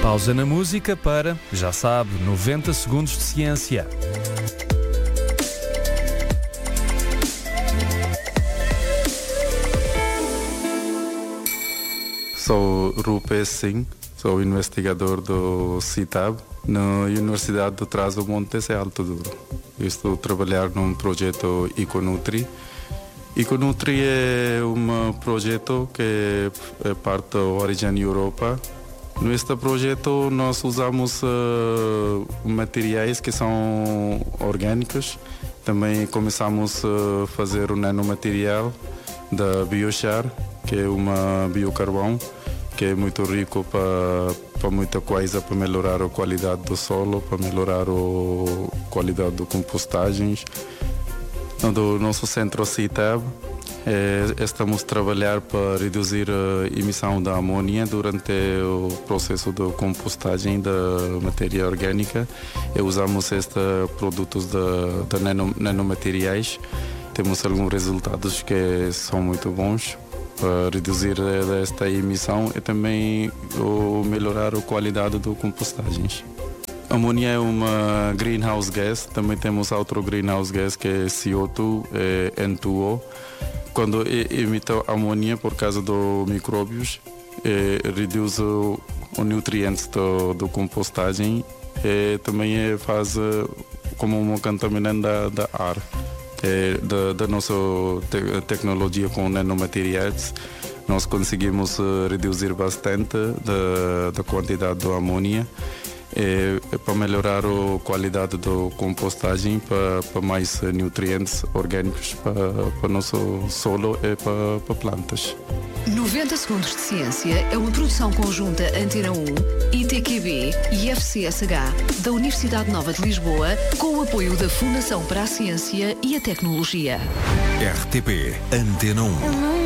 Pausa na música para, já sabe, 90 segundos de ciência. Sou Rupesh Singh, sou investigador do CITAB na Universidade de Trás-os-Montes e Alto Douro. Estou a trabalhar num projeto Econutri. Econutri é um projeto que é parte da origem Europa. Neste projeto nós usamos materiais que são orgânicos. Também começamos a fazer um nanomaterial da biochar, que é uma biocarvão, que é muito rico para muita coisa, para melhorar a qualidade do solo, para melhorar a qualidade das compostagens. No nosso centro CITAB, estamos a trabalhar para reduzir a emissão da amônia durante o processo de compostagem da matéria orgânica. Usamos estes produtos de nanomateriais. Temos alguns resultados que são muito bons para reduzir esta emissão e também melhorar a qualidade das compostagens. A amônia é uma greenhouse gas, também temos outro greenhouse gas que é CO2 e N2O. Quando emite amônia por causa dos micróbios, reduz os nutrientes da compostagem e também faz como um contaminante da ar. Da nossa tecnologia com nanomateriais, nós conseguimos reduzir bastante da quantidade de amônia para melhorar a qualidade da compostagem, para mais nutrientes orgânicos para o nosso solo e para plantas. 90 segundos de ciência é uma produção conjunta Antena 1, ITQB e FCSH da Universidade Nova de Lisboa, com o apoio da Fundação para a Ciência e a Tecnologia. RTP Antena 1.